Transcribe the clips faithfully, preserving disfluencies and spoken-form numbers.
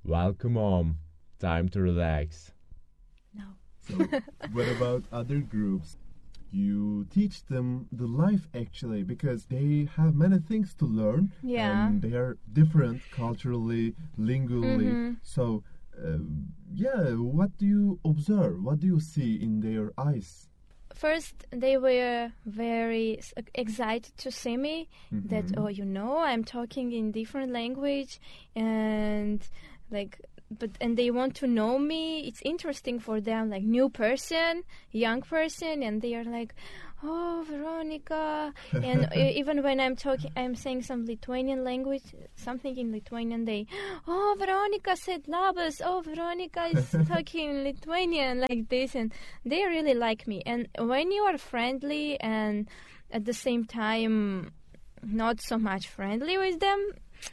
Welcome home. Time to relax. No. So, what about other groups? You teach them the life actually because they have many things to learn. Yeah. And they are different culturally, lingually. Mm-hmm. So, uh, yeah, what do you observe? What do you see in their eyes? First, they were very s- excited to see me. Mhm. That, oh, you know, I'm talking in different language, and like, but and they want to know me. It's interesting for them, like new person, young person, and they are like, oh, Veronica. And e- even when I'm talking, I'm saying some Lithuanian language, something in Lithuanian. They, oh, Veronica said labas. Oh, Veronica is talking Lithuanian like this, and they really like me. And when you are friendly and at the same time not so much friendly with them,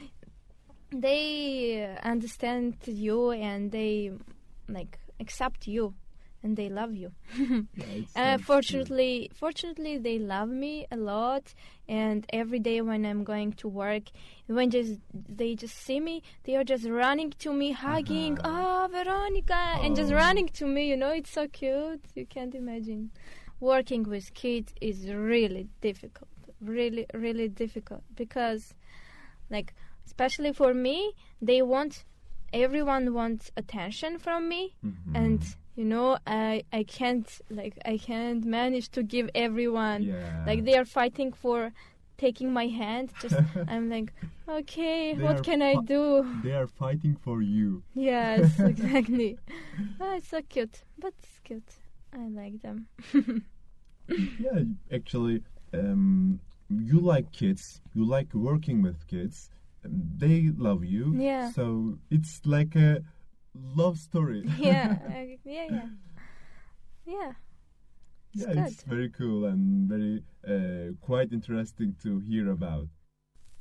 they understand you and they like accept you and they love you. Yeah, it Uh, sounds fortunately, fortunately, they love me a lot. And every day when I'm going to work, when just they just see me, they are just running to me, hugging, Uh-huh. "Oh, Veronica," and just Oh. running to me. You know, it's so cute. You can't imagine. Working with kids is really difficult. Really, really difficult because, like, especially for me, they want everyone wants attention from me, Mhm. and you know, I I can't like I can't manage to give everyone. Yeah. Like they are fighting for taking my hand. Just I'm like, okay, They what are can I fi- do? They are fighting for you. Yes, exactly. Oh, it's so cute, but it's cute. I like them. Yeah, actually, um, you like kids. You like working with kids. um, They love you. Yeah. So it's like a love story. Yeah, I, yeah, yeah, yeah. It's Yeah, good. it's very cool and very uh, quite interesting to hear about.